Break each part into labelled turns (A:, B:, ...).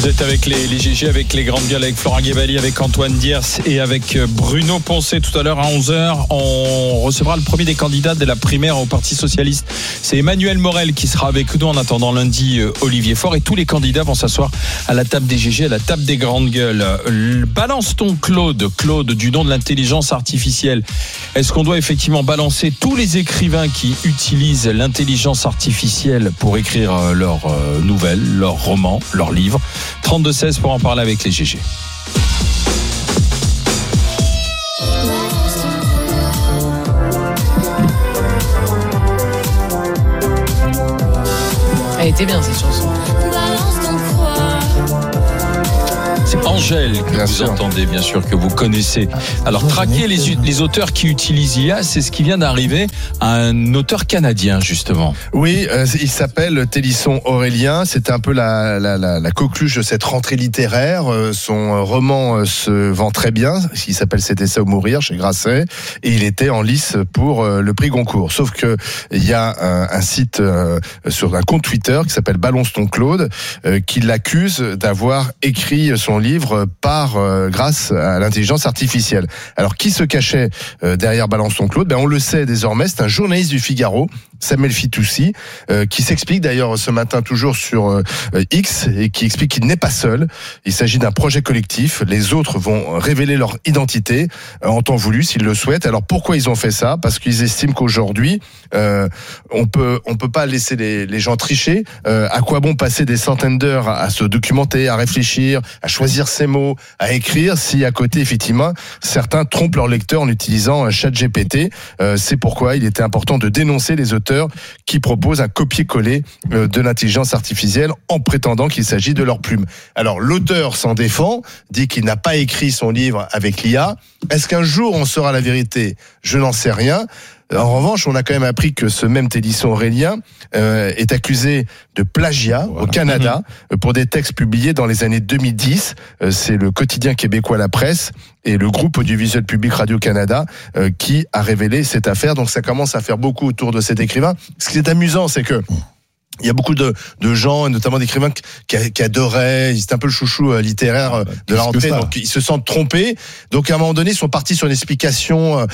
A: Vous êtes avec les GG, avec les grandes gueules, avec Florent Guébali, avec Antoine Diers et avec Bruno Poncet. Tout à l'heure à 11h, on recevra le premier des candidats de la primaire au Parti Socialiste. C'est Emmanuel Morel qui sera avec nous en attendant lundi Olivier Faure. Et tous les candidats vont s'asseoir à la table des GG, à la table des grandes gueules. Balance ton Claude du nom de l'intelligence artificielle. Est-ce qu'on doit effectivement balancer tous les écrivains qui utilisent l'intelligence artificielle pour écrire leurs nouvelles, leurs romans, leurs livres? 32-16 pour en parler avec les GG.
B: Elle était bien cette chanson.
A: C'est Angèle que
C: bien
A: vous
C: sûr.
A: entendez, bien sûr, que vous connaissez. Alors, traquer les auteurs qui utilisent IA, c'est ce qui vient d'arriver à un auteur canadien, justement.
C: Oui, il s'appelle Télisson Aurélien. C'est un peu la coqueluche de cette rentrée littéraire. Son roman se vend très bien. Il s'appelle C'était ça ou mourir chez Grasset. Et il était en lice pour le prix Goncourt. Sauf que il y a un site sur un compte Twitter qui s'appelle Balance ton Claude qui l'accuse d'avoir écrit son livre grâce à l'intelligence artificielle. Alors, qui se cachait derrière Balance ton Claude? On le sait désormais, c'est un journaliste du Figaro, Samuel Fitoussi, qui s'explique d'ailleurs ce matin toujours sur X et qui explique qu'il n'est pas seul. Il s'agit d'un projet collectif. Les autres vont révéler leur identité en temps voulu s'ils le souhaitent. Alors pourquoi ils ont fait ça? Parce qu'ils estiment qu'aujourd'hui on peut pas laisser les gens tricher. À quoi bon passer des centaines d'heures à se documenter, à réfléchir, à choisir ses mots, à écrire, si à côté effectivement certains trompent leur lecteur en utilisant ChatGPT. C'est pourquoi il était important de dénoncer les auteurs qui proposent un copier-coller de l'intelligence artificielle en prétendant qu'il s'agit de leur plume. Alors l'auteur s'en défend, dit qu'il n'a pas écrit son livre avec l'IA. Est-ce qu'un jour on saura la vérité? Je n'en sais rien. En revanche, on a quand même appris que ce même Télisson Aurélien est accusé de plagiat au Canada pour des textes publiés dans les années 2010. C'est le quotidien québécois La Presse et le groupe audiovisuel public Radio-Canada qui a révélé cette affaire. Donc ça commence à faire beaucoup autour de cet écrivain. Ce qui est amusant, c'est que il y a beaucoup de gens, et notamment d'écrivains qui adoraient, c'était un peu le chouchou littéraire de la rentrée, donc ils se sentent trompés. Donc à un moment donné, ils sont partis sur une explication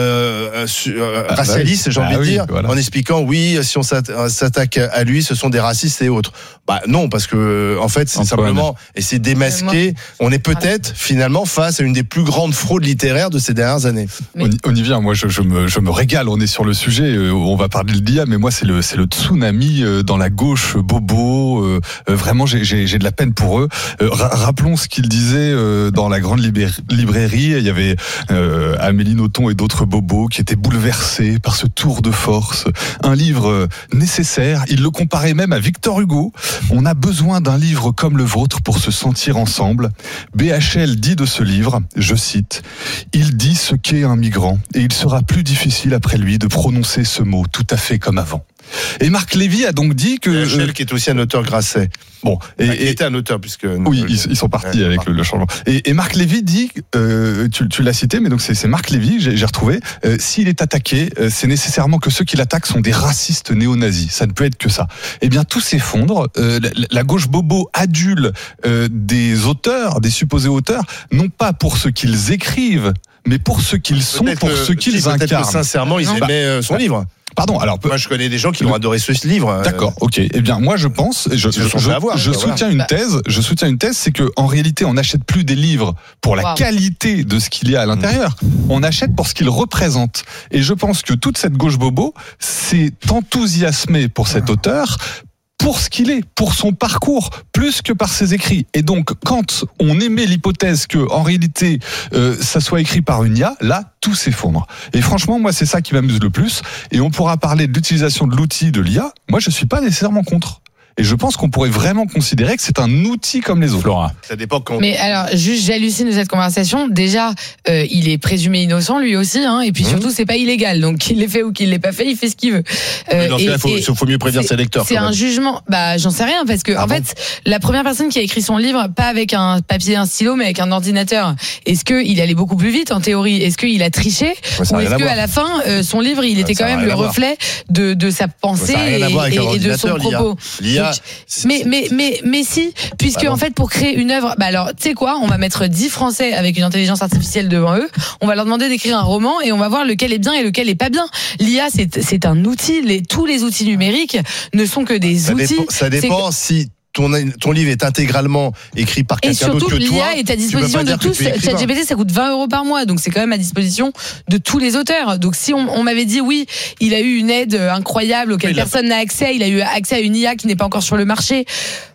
C: racialiste, j'ai envie de dire, voilà. En expliquant, oui, si on s'attaque à lui, ce sont des racistes et autres. Non, parce que en fait, c'est simplement essayer de démasquer. On est peut-être finalement face à une des plus grandes fraudes littéraires de ces dernières années.
D: On y vient. Moi, je me régale. On est sur le sujet. On va parler de l'IA, mais moi, c'est le tsunami dans la gauche bobo. Vraiment, j'ai de la peine pour eux. Rappelons ce qu'il disait dans la grande librairie. Il y avait Amélie Nothomb et d'autres bobos qui étaient bouleversés par ce tour de force. Un livre nécessaire. Il le comparait même à Victor Hugo. On a besoin d'un livre comme le vôtre pour se sentir ensemble. BHL dit de ce livre, je cite, « Il dit ce qu'est un migrant et il sera plus difficile après lui de prononcer ce mot tout à fait comme avant. » Et Marc Lévy a donc dit que...
C: BHL qui est aussi un auteur Grasset.
D: Bon,
C: il était un auteur puisque...
D: Oui, ils sont partis avec le changement. Et Marc Lévy dit, tu l'as cité, mais donc c'est Marc Lévy, j'ai retrouvé, s'il est attaqué, c'est nécessairement que ceux qui l'attaquent sont des racistes néo-nazis. Ça ne peut être que ça. Eh bien, tout s'effondre. La gauche bobo adule des auteurs, des supposés auteurs, non pas pour ce qu'ils écrivent, mais pour ce qu'ils sont, pour ce qu'ils incarnent.
C: Peut-être que sincèrement, ils aimaient son livre.
D: Pardon, alors
C: moi je connais des gens qui ont adoré ce livre.
D: D'accord, ok. Eh bien moi je pense, je soutiens une thèse, c'est que en réalité on n'achète plus des livres pour la qualité de ce qu'il y a à l'intérieur, on achète pour ce qu'il représente. Et je pense que toute cette gauche bobo s'est enthousiasmée pour cet auteur, pour ce qu'il est, pour son parcours, plus que par ses écrits. Et donc, quand on émet l'hypothèse que, en réalité, ça soit écrit par une IA, là, tout s'effondre. Et franchement, moi, c'est ça qui m'amuse le plus. Et on pourra parler de l'utilisation de l'outil de l'IA. Moi, je suis pas nécessairement contre. Et je pense qu'on pourrait vraiment considérer que c'est un outil comme les autres.
A: Flora.
C: Ça dépend quand.
B: Mais alors, juste, j'hallucine de cette conversation. Déjà, il est présumé innocent, lui aussi, hein. Et puis surtout, c'est pas illégal. Donc, qu'il l'ait fait ou qu'il l'ait pas fait, il fait ce qu'il veut.
C: Dans ce cas, il faut mieux prévenir ses lecteurs.
B: C'est un jugement. J'en sais rien, parce que, en fait, la première personne qui a écrit son livre, pas avec un papier et un stylo, mais avec un ordinateur, est-ce qu'il allait beaucoup plus vite, en théorie? Est-ce qu'il a triché? Ou est-ce qu'à la fin, son livre, il était quand même le reflet de sa pensée et de son propos?
C: L'IA,
B: Mais si, puisque en fait pour créer une œuvre, alors tu sais quoi, on va mettre 10 Français avec une intelligence artificielle devant eux, on va leur demander d'écrire un roman et on va voir lequel est bien et lequel est pas bien. L'IA c'est un outil, tous les outils numériques ne sont que des outils.
C: Ça dépend si ton livre est intégralement écrit par quelqu'un d'autre que toi.
B: Et surtout, l'IA est à disposition de tous. ChatGPT, ça coûte 20 € par mois, donc c'est quand même à disposition de tous les auteurs. Donc si on m'avait dit oui, il a eu une aide incroyable auquel personne n'a accès, il a eu accès à une IA qui n'est pas encore sur le marché,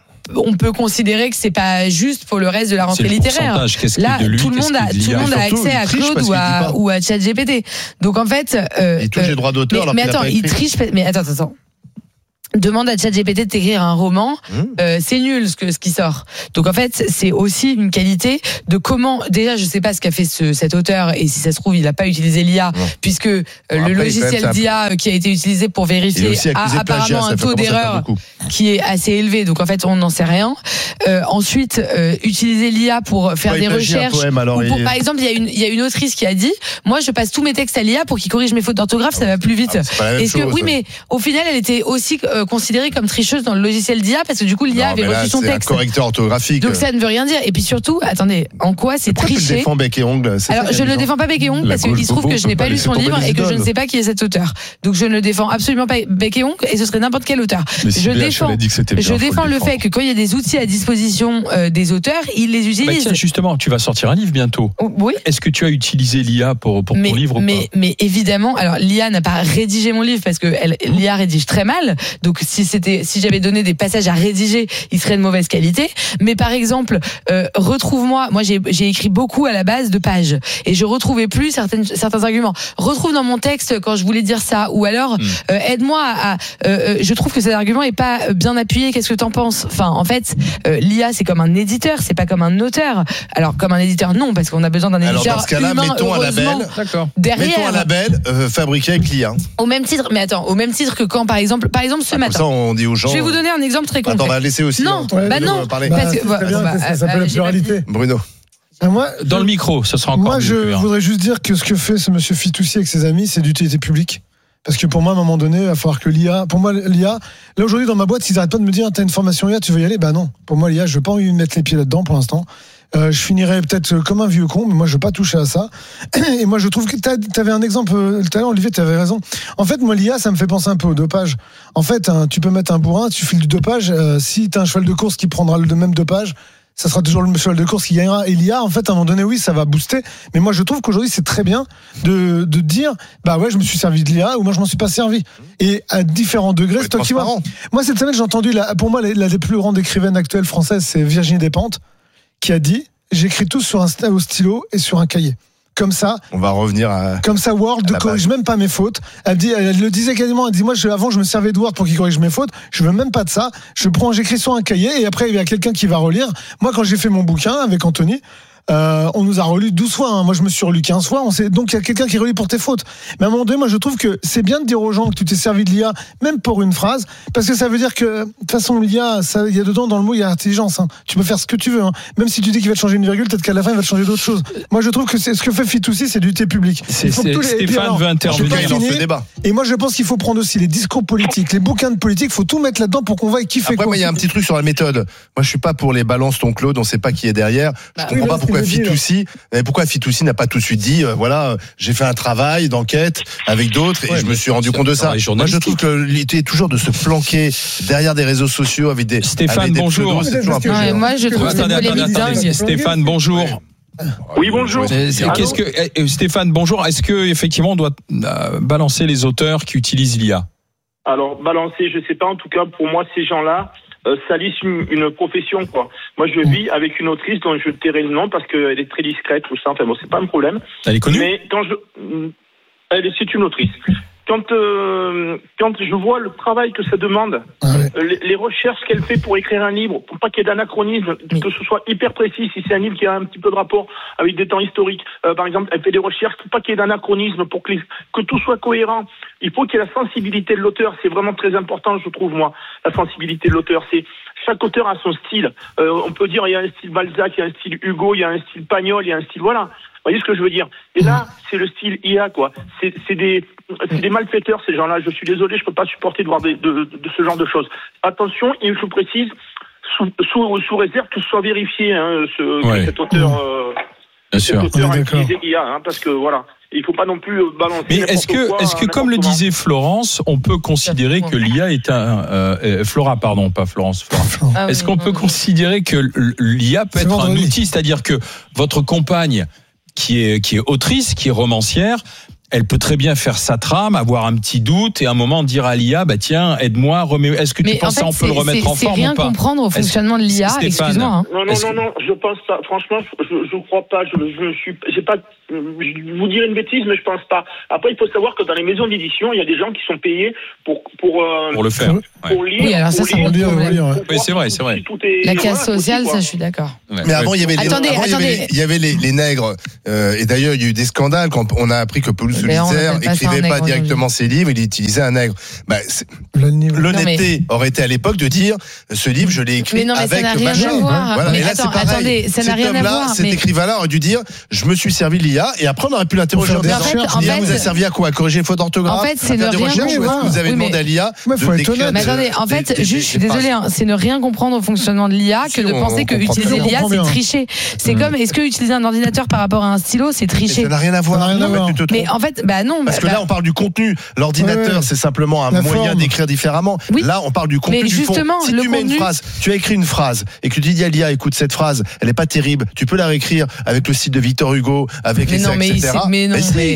B: on peut considérer que c'est pas juste pour le reste de la rentrée littéraire. Là, tout le monde a accès à Claude ou à ChatGPT. Donc en fait,
C: il touche les droits d'auteur.
B: Mais attends, il triche. Mais attends. Demande à ChatGPT de t'écrire un roman, c'est nul ce qui sort. Donc en fait, c'est aussi une qualité de comment. Déjà, je sais pas ce qu'a fait cet auteur et si ça se trouve, il a pas utilisé l'IA puisque le logiciel d'IA qui a été utilisé pour vérifier a apparemment un taux d'erreur qui est assez élevé. Donc en fait, on n'en sait rien. Ensuite, utiliser l'IA pour faire des recherches. Par exemple, il y a une autrice qui a dit, moi, je passe tous mes textes à l'IA pour qu'il corrige mes fautes d'orthographe, ça va plus vite. Oui, mais au final, elle était aussi considérée comme tricheuse dans le logiciel d'IA parce que du coup l'IA avait reçu son texte.
C: C'est un correcteur orthographique.
B: Donc ça ne veut rien dire. Et puis surtout, attendez, en quoi c'est triché?
C: Tu le défends bec et ongle.
B: Alors je ne le défends pas bec et ongle parce qu'il se trouve que je n'ai pas lu son livre et que je ne sais pas qui est cet auteur. Donc je ne le défends absolument pas bec et ongle et ce serait n'importe quel auteur. Je défends le fait que quand il y a des outils à disposition des auteurs, ils les utilisent.
A: Tiens, justement, tu vas sortir un livre bientôt.
B: Oui.
A: Est-ce que tu as utilisé l'IA pour ton livre ou pas?
B: Mais évidemment, alors l'IA n'a pas rédigé mon livre parce que l'IA rédige très mal. Donc si j'avais donné des passages à rédiger, ils seraient de mauvaise qualité. Mais par exemple, retrouve-moi. Moi, j'ai écrit beaucoup à la base de pages et je retrouvais plus certains arguments. Retrouve dans mon texte quand je voulais dire ça, ou alors aide-moi à. Je trouve que cet argument est pas bien appuyé. Qu'est-ce que t'en penses? Enfin, en fait, l'IA c'est comme un éditeur, c'est pas comme un auteur. Alors comme un éditeur, non, parce qu'on a besoin d'un éditeur.
C: Alors dans ce cas-là,
B: humain,
C: mettons un label.
B: Derrière.
C: Mettons un label fabriqué avec l'IA.
B: Au même titre que quand par exemple ce matin.
C: Ça, on dit aux gens.
B: Je vais vous donner un exemple très concret.
C: Attends, on va laisser aussi.
B: Non, non.
E: Parce que ça s'appelle la pluralité.
C: Bruno.
E: Moi,
A: dans le micro, ça sera encore mieux.
E: Moi, je voudrais juste dire que ce que fait ce monsieur Fitoussi avec ses amis, c'est d'utilité publique. Parce que pour moi, à un moment donné, il va falloir que l'IA. Pour moi, l'IA. Là, aujourd'hui, dans ma boîte, ils n'arrêtent pas de me dire, t'as une formation IA, tu veux y aller? Bah non. Pour moi, l'IA, je veux pas envie de mettre les pieds là-dedans pour l'instant. Je finirais peut-être comme un vieux con, mais moi je veux pas toucher à ça. Et moi je trouve que t'avais un exemple tout à l'heure, Olivier, t'avais raison. En fait, moi l'IA, ça me fait penser un peu au dopage. En fait, tu peux mettre un bourrin, tu files du dopage. Si t'as un cheval de course qui prendra le même dopage, ça sera toujours le cheval de course qui gagnera. Et l'IA, en fait, à un moment donné, oui, ça va booster. Mais moi, je trouve qu'aujourd'hui, c'est très bien de dire, bah ouais, je me suis servi de l'IA ou moi, je m'en suis pas servi. Et à différents degrés, c'est toi qui vois. Moi, cette semaine, j'ai entendu, pour moi, la des plus grandes écrivaines actuelles françaises, c'est Virginie Despentes, qui a dit, j'écris tout sur au stylo et sur un cahier. Comme ça,
C: on va revenir à.
E: Comme ça, Word ne corrige même pas mes fautes. Elle le disait quasiment. Elle dit moi, avant, je me servais de Word pour qu'il corrige mes fautes. Je veux même pas de ça. J'écris sur un cahier et après, il y a quelqu'un qui va relire. Moi, quand j'ai fait mon bouquin avec Anthony, on nous a relu 12 fois. Hein. Moi, je me suis relu 15 fois. Donc, il y a quelqu'un qui relit pour tes fautes. Mais à un moment donné, moi, je trouve que c'est bien de dire aux gens que tu t'es servi de l'IA, même pour une phrase, parce que ça veut dire que, de toute façon, l'IA, il y a dedans, dans le mot, il y a intelligence. Hein. Tu peux faire ce que tu veux. Hein. Même si tu dis qu'il va te changer une virgule, peut-être qu'à la fin, il va te changer d'autres choses. Moi, je trouve que ce que fait Fitoussi, c'est d'utilité publique.
A: Stéphane veut intervenir dans ce débat.
E: Et moi, je pense qu'il faut prendre aussi les discours politiques, les bouquins de politique, il faut tout mettre là-dedans pour qu'on voit qui fait quoi.
C: Après, il y a un petit truc sur la méthode. Moi, je suis pas pour les balances ton Claude, on sait pas qui est derrière. Je comprends pas pourquoi Fitoussi. Mais pourquoi Fitoussi n'a pas tout de suite dit voilà, j'ai fait un travail d'enquête avec d'autres et je me suis rendu compte de ça. Moi, je trouve que l'idée est toujours de se planquer derrière des réseaux sociaux avec des.
A: Stéphane, bonjour.
B: Moi, je trouve
A: que Stéphane, bonjour.
F: Oui, bonjour.
A: Stéphane, bonjour. Est-ce que effectivement on doit balancer les auteurs qui utilisent l'IA?
F: Alors balancer, je sais pas. En tout cas, pour moi, ces gens-là salissent une profession, quoi. Moi, je vis avec une autrice dont je tairai le nom parce qu'elle est très discrète, tout ça. Enfin bon, c'est pas un problème.
A: Elle est connue.
F: Mais c'est une autrice. Quand je vois le travail que ça demande, les recherches qu'elle fait pour écrire un livre, pour pas qu'il y ait d'anachronisme, que ce soit hyper précis, si c'est un livre qui a un petit peu de rapport avec des temps historiques, par exemple, elle fait des recherches pour pas qu'il y ait d'anachronisme, pour que tout soit cohérent. Il faut qu'il y ait la sensibilité de l'auteur, c'est vraiment très important, je trouve, moi, la sensibilité de l'auteur. C'est chaque auteur a son style. On peut dire il y a un style Balzac, il y a un style Hugo, il y a un style Pagnol, il y a un style voilà. Vous voyez ce que je veux dire? Et là, c'est le style IA, quoi. C'est des malfaiteurs, ces gens-là. Je suis désolé, je peux pas supporter de voir de ce genre de choses. Attention, il faut préciser, sous réserve que ce soit vérifié, cet auteur,
A: bien sûr,
F: utilisé l'IA, parce que voilà. Il faut pas non plus balancer.
A: Mais est-ce que comme le disait Florence, on peut considérer que l'IA est Flora, pardon, pas Florence. Flora. Est-ce qu'on peut considérer que l'IA peut être un outil, c'est-à-dire que votre compagne qui est autrice, qui est romancière, elle peut très bien faire sa trame, avoir un petit doute et à un moment dire à l'IA, tiens, aide-moi, remets. Est-ce que tu penses qu'on peut le remettre en forme ou pas?
B: C'est rien comprendre au fonctionnement de l'IA, excuse-moi.
F: Non, je pense pas. Franchement, je crois pas. J'ai pas. Je vous dirais une bêtise, mais je pense pas. Après, il faut savoir que dans les maisons d'édition, il y a des gens qui sont payés pour le faire. Pour lire.
B: Oui, alors ça, c'est un problème.
A: Oui, c'est vrai.
B: La classe sociale, ça, je suis d'accord.
C: Mais avant, il y avait il y avait les nègres. Et d'ailleurs, il y a eu des scandales quand on a appris que Paul Solitaire écrivait pas directement ses livres, il utilisait un nègre. L'honnêteté aurait été à l'époque de dire ce livre, je l'ai écrit avec machin.
B: Voilà. Mais attendez, ça n'a rien à voir.
C: Cet écrivain-là aurait dû dire je me suis servi de l'IA et après on aurait pu l'interroger en disant l'IA vous a servi à quoi? À corriger les fautes d'orthographe?
B: En fait, c'est ne rien
C: voir. Vous avez demandé à l'IA de décrire.
B: Mais attendez, en fait, je suis désolée, c'est ne rien comprendre au fonctionnement de l'IA que de penser que utiliser l'IA c'est tricher. C'est comme est-ce que utiliser un ordinateur par rapport à un stylo c'est tricher?
C: Ça n'a rien à voir.
B: Mais en fait, non.
C: Parce que là, on parle du contenu. L'ordinateur, c'est simplement un moyen d'écrire différemment.
B: Oui.
C: Là, on parle du contenu, du fond. Si tu mets une phrase, tu as écrit une phrase et que tu dis à l'IA, écoute, cette phrase, elle est pas terrible. Tu peux la réécrire avec le site de Victor Hugo, avec les etc.
B: Mais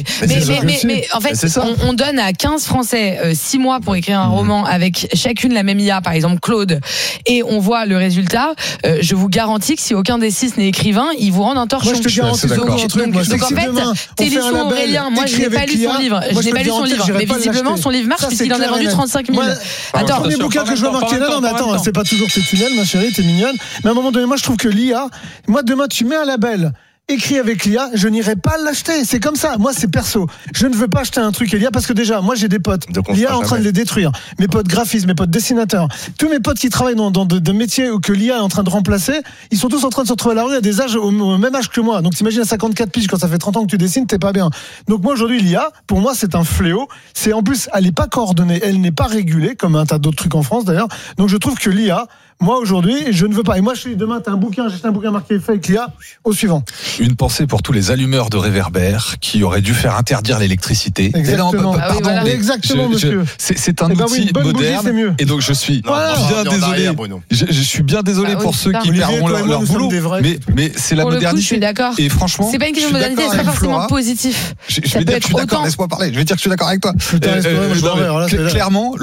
B: en fait, on donne à 15 Français 6 mois pour écrire un roman avec chacune la même IA, par exemple Claude, et on voit le résultat. Je vous garantis que si aucun des 6 n'est écrivain, ils vous rendent un torchon.
E: Moi, je te garantis un truc.
B: Donc en fait, Télisson Aurélien, moi je n'ai pas lu son livre. Je n'ai pas lu son livre, mais visiblement son livre marche puisqu'il en a vendu 35 000.
E: Attends, le premier bouquin que je vois marqué là, non mais attends, c'est pas toujours tes tunnels, ma chérie, t'es mignonne. Mais à un moment donné, moi je trouve que l'IA, moi demain tu mets un label écrit avec l'IA, je n'irai pas l'acheter. C'est comme ça. Moi, c'est perso. Je ne veux pas acheter un truc l'IA parce que déjà, moi, j'ai des potes. L'IA est en train de les détruire. Mes potes graphistes, mes potes dessinateurs, tous mes potes qui travaillent dans de métiers que l'IA est en train de remplacer, ils sont tous en train de se retrouver à la rue à des âges au même âge que moi. Donc, t'imagines à 54 piges, quand ça fait 30 ans que tu dessines, t'es pas bien. Donc, moi, aujourd'hui, l'IA, pour moi, c'est un fléau. C'est, en plus, elle n'est pas coordonnée, elle n'est pas régulée, comme un tas d'autres trucs en France, d'ailleurs. Donc, je trouve que l'IA, moi, aujourd'hui, je ne veux pas. Et moi, je suis demain, j'achète un bouquin marqué fake l'IA, au suivant.
D: Une pensée pour tous les allumeurs de réverbères qui auraient dû faire interdire l'électricité.
E: Exactement. Exactement, monsieur.
D: C'est un outil moderne. Et donc, je suis bien désolé. Je suis bien désolé pour ceux qui perdront leur boulot. Mais c'est la modernité.
B: Je suis d'accord.
D: Et franchement,
B: c'est pas une question de modernité, c'est pas forcément positif.
D: Je vais dire que je suis d'accord. Laisse-moi parler. Je vais dire que je suis d'accord avec toi. Clairement,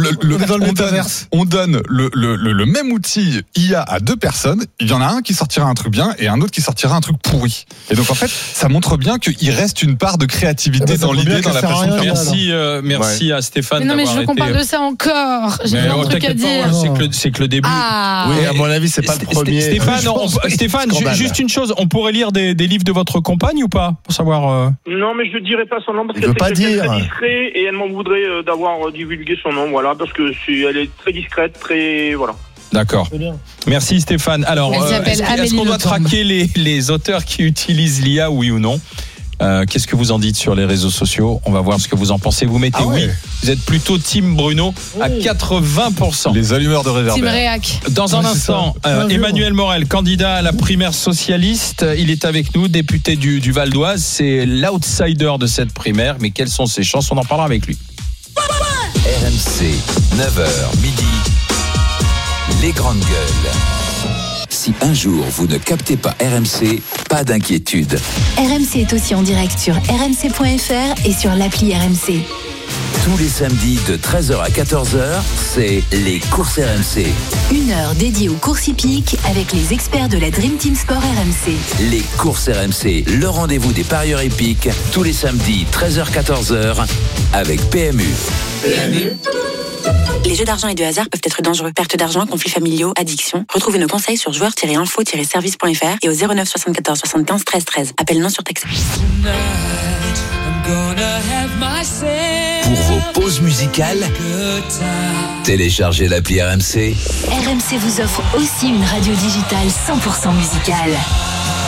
D: on donne le même outil IA à 2 personnes, il y en a un qui sortira un truc bien et un autre qui sortira un truc pourri. Et donc en fait, ça montre bien qu'il reste une part de créativité dans l'idée, dans la façon de faire.
A: Merci à Stéphane.
B: Mais non, mais je veux qu'on parle de ça encore. J'ai plein de trucs à dire.
A: C'est que le début.
C: Oui, à mon avis, c'est pas le premier.
A: Stéphane, juste une chose, on pourrait lire des livres de votre compagne ou pas, pour savoir.
F: Non, mais je ne dirais pas son nom parce qu'elle est très discrète et elle m'en voudrait d'avoir divulgué son nom, voilà, parce que elle est très discrète, très voilà.
A: D'accord. Merci Stéphane. Alors, est-ce qu'on doit traquer les auteurs qui utilisent l'IA, oui ou non? Qu'est-ce que vous en dites sur les réseaux sociaux? On va voir ce que vous en pensez. Vous mettez oui. Vous êtes plutôt team Bruno à 80%.
D: Les allumeurs de réverbères.
B: Team Réac.
A: Dans un instant, Emmanuel Morel, candidat à la primaire socialiste. Il est avec nous, député du Val d'Oise. C'est l'outsider de cette primaire. Mais quelles sont ses chances? On en parlera avec lui.
G: RMC, 9h, midi. Les grandes gueules. Si un jour vous ne captez pas RMC, pas d'inquiétude.
H: RMC est aussi en direct sur rmc.fr et sur l'appli RMC.
G: Tous les samedis de 13h à 14h, c'est les courses RMC.
H: 1 heure dédiée aux courses hippiques avec les experts de la Dream Team Sport RMC.
G: Les courses RMC, le rendez-vous des parieurs hippiques, tous les samedis 13h-14h avec PMU.
I: Les jeux d'argent et de hasard peuvent être dangereux. Perte d'argent, conflits familiaux, addiction. Retrouvez nos conseils sur joueurs-info-service.fr et au 09 74 75 13 13. Appel non surtaxé.
G: Pour vos pauses musicales, téléchargez l'appli RMC.
H: RMC vous offre aussi une radio digitale 100% musicale.